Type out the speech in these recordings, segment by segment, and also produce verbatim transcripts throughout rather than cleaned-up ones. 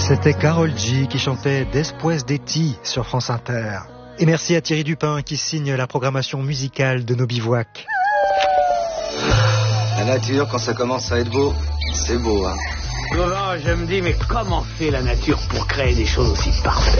C'était Karol G qui chantait Después de ti sur France Inter. Et merci à Thierry Dupin qui signe la programmation musicale de nos bivouacs. La nature, quand ça commence à être beau, c'est beau, hein. Souvent, je me dis, mais comment fait la nature pour créer des choses aussi parfaites ?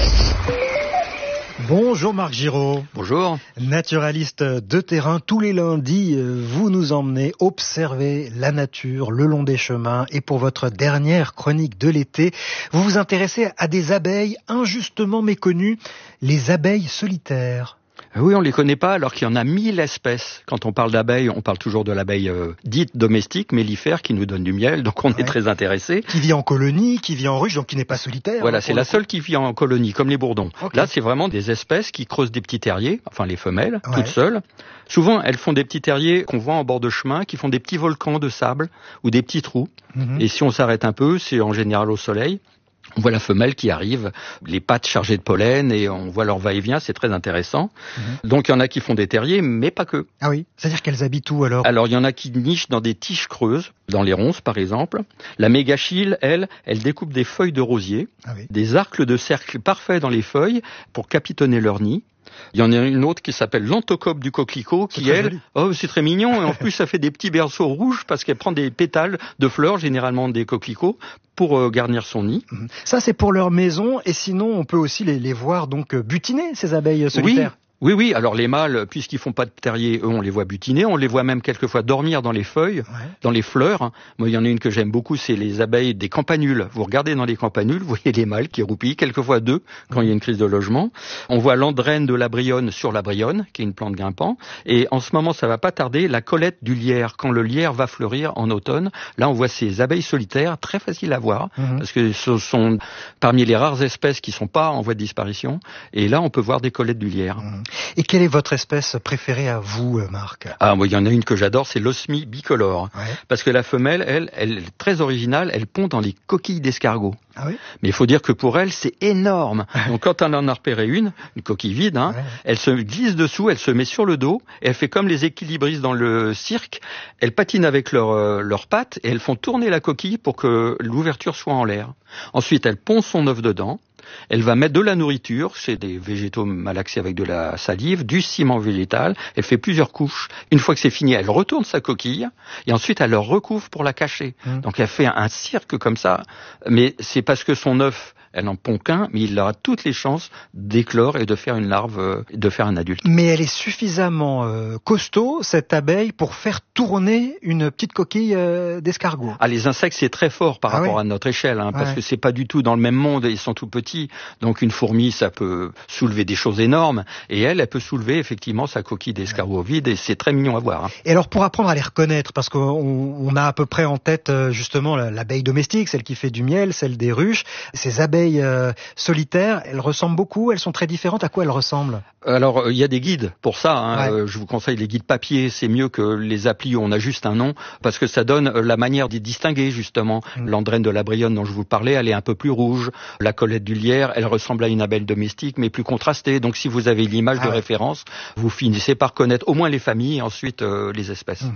Bonjour Marc Giraud. Bonjour. Naturaliste de terrain, tous les lundis, vous nous emmenez observer la nature le long des chemins. Et pour votre dernière chronique de l'été, vous vous intéressez à des abeilles injustement méconnues, les abeilles solitaires. Oui, on ne les connaît pas alors qu'il y en a mille espèces. Quand on parle d'abeilles, on parle toujours de l'abeille euh, dite domestique, mellifère, qui nous donne du miel, donc on ouais. est très intéressé. Qui vit en colonie, qui vit en ruche, donc qui n'est pas solitaire. Voilà, hein, c'est la seule qui vit en colonie, comme les bourdons. Okay. Là, c'est vraiment des espèces qui creusent des petits terriers, enfin les femelles, ouais. toutes seules. Souvent, elles font des petits terriers qu'on voit en bord de chemin, qui font des petits volcans de sable ou des petits trous. Mm-hmm. Et si on s'arrête un peu, c'est en général au soleil. On voit la femelle qui arrive, les pattes chargées de pollen, et on voit leur va-et-vient, c'est très intéressant. Mmh. Donc il y en a qui font des terriers, mais pas que. Ah oui, c'est-à-dire qu'elles habitent où alors ? Alors il y en a qui nichent dans des tiges creuses, dans les ronces par exemple. La mégachile, elle, elle découpe des feuilles de rosier, ah oui. des arcs de cercle parfaits dans les feuilles pour capitonner leur nid. Il y en a une autre qui s'appelle l'antocope du coquelicot, qui elle, joli. oh c'est très mignon, et en plus ça fait des petits berceaux rouges parce qu'elle prend des pétales de fleurs, généralement des coquelicots, pour euh, garnir son nid. Ça c'est pour leur maison, et sinon on peut aussi les, les voir donc butiner, ces abeilles solitaires. Oui. Oui, oui, alors les mâles, puisqu'ils font pas de terrier, eux, on les voit butiner, on les voit même quelquefois dormir dans les feuilles, ouais. dans les fleurs. Moi, il y en a une que j'aime beaucoup, c'est les abeilles des campanules. Vous regardez dans les campanules, vous voyez les mâles qui roupillent, quelquefois deux, quand il y a une crise de logement. On voit l'andrène de la brionne sur la brionne, qui est une plante grimpant. Et en ce moment, ça va pas tarder, la collette du lierre, quand le lierre va fleurir en automne. Là, on voit ces abeilles solitaires, très faciles à voir, mmh. parce que ce sont parmi les rares espèces qui sont pas en voie de disparition. Et là, on peut voir des collettes du lierre. Mmh. Et quelle est votre espèce préférée à vous, Marc ? Ah, moi, il y en a une que j'adore, c'est l'osmie bicolore. Ouais. Parce que la femelle, elle, elle est très originale, elle pond dans les coquilles d'escargot. Ah oui ? Mais il faut dire que pour elle, c'est énorme. Donc quand on en a repéré une, une coquille vide, hein, ouais. elle se glisse dessous, elle se met sur le dos, et elle fait comme les équilibristes dans le cirque. Elles patinent avec leurs euh, leurs pattes, et elles font tourner la coquille pour que l'ouverture soit en l'air. Ensuite, elle pond son œuf dedans. Elle va mettre de la nourriture, c'est des végétaux malaxés avec de la salive, du ciment végétal, elle fait plusieurs couches. Une fois que c'est fini, elle retourne sa coquille, et ensuite elle le recouvre pour la cacher. Mmh. Donc elle fait un cirque comme ça, mais c'est parce que son œuf, elle n'en pond qu'un, mais il aura toutes les chances d'éclore et de faire une larve, euh, de faire un adulte. Mais elle est suffisamment euh, costaud, cette abeille, pour faire tourner une petite coquille euh, d'escargot. Ah, les insectes, c'est très fort par ah rapport oui. à notre échelle, hein, parce ouais. que c'est pas du tout dans le même monde, ils sont tout petits. Donc une fourmi, ça peut soulever des choses énormes, et elle, elle peut soulever effectivement sa coquille d'escargot ouais. vide, et c'est très mignon à voir. Hein. Et alors pour apprendre à les reconnaître, parce qu'on on a à peu près en tête justement l'abeille domestique, celle qui fait du miel, celle des ruches, ces abeilles Euh, solitaires, elles ressemblent beaucoup, elles sont très différentes. À quoi elles ressemblent ? Alors, il euh, y a des guides pour ça. Hein. Ouais. Euh, je vous conseille les guides papier. C'est mieux que les applis où on a juste un nom, parce que ça donne la manière d'y distinguer, justement. Mmh. L'andrène de la brionne dont je vous parlais, elle est un peu plus rouge. La collette du lierre, elle ressemble à une abeille domestique, mais plus contrastée. Donc, si vous avez l'image ah de ouais. référence, vous finissez par connaître au moins les familles et ensuite euh, les espèces. Mmh.